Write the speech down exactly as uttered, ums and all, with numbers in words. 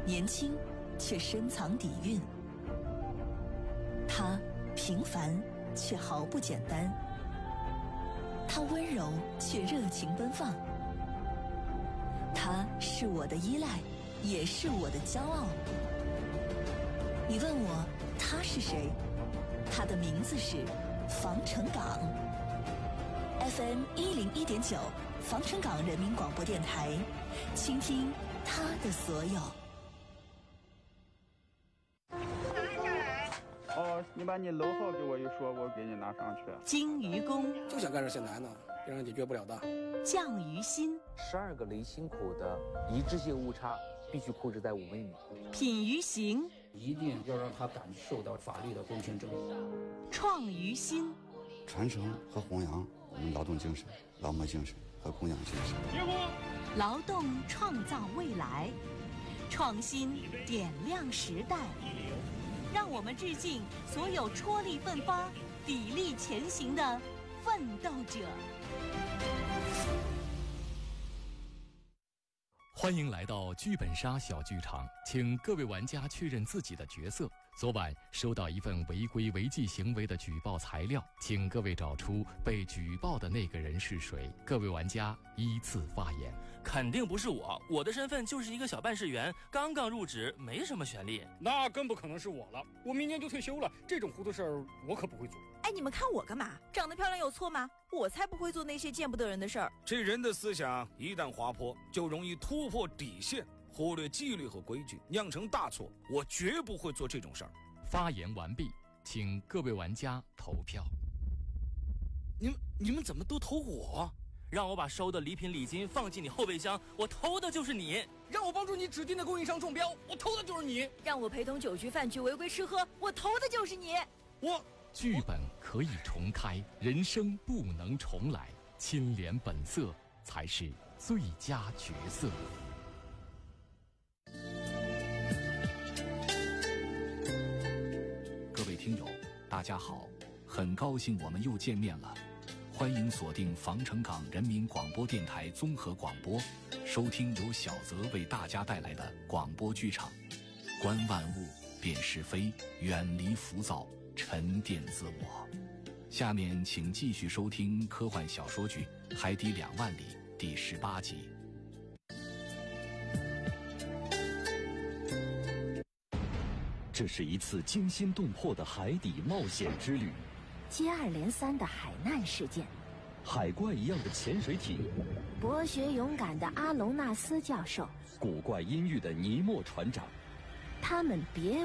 年轻却深藏底蕴。他平凡却毫不简单，他温柔却热情奔放。他是我的依赖，也是我的骄傲。你问我他是谁？他的名字是防城港。F M 一零一点九，防城港人民广播电台，倾听他的所有。 哦，你把你楼号给我一说，我给你拿上去。 鲸鱼宫就想干这些难的，别人解决不了的。 降鱼心， 十二个离心口的一致性误差必须控制在五微米。 品鱼行， 一定要让他感受到法律的公平正义。 创鱼心， 传承和弘扬我们劳动精神、劳模精神和供养精神。 劳动创造未来，创新点亮时代。让我们致敬所有踔厉奋发、砥砺前行的奋斗者。 欢迎来到剧本杀小剧场，请各位玩家确认自己的角色。昨晚收到一份违规违纪行为的举报材料，请各位找出被举报的那个人是谁。各位玩家依次发言。 肯定不是我，我的身份就是一个小办事员，刚刚入职，没什么权利。 那更不可能是我了，我明年就退休了，这种糊涂事儿我可不会做。 哎，你们看我干嘛？长得漂亮有错吗？我才不会做那些见不得人的事儿。 这人的思想一旦滑坡，就容易突破底线，忽略纪律和规矩，酿成大错。我绝不会做这种事儿。 发言完毕，请各位玩家投票。 你们你们怎么都投我？让我把收的礼品礼金放进你后备箱，我投的就是你； 让我帮助你指定的供应商中标，我投的就是你； 让我陪同酒局饭局违规吃喝，我投的就是你。 我剧本可以重开，人生不能重来，清廉本色才是最佳角色。 各位听友，大家好，很高兴我们又见面了。欢迎锁定防城港人民广播电台综合广播，收听由小泽为大家带来的广播剧场。观万物，辨是非，远离浮躁，沉淀自我。下面请继续收听科幻小说剧《海底两万里》第十八集。 这是一次惊心动魄的海底冒险之旅。 接二连三的海难事件， 海怪一样的潜水艇， 博学勇敢的阿隆纳斯教授， 古怪阴郁的尼莫船长， 他们别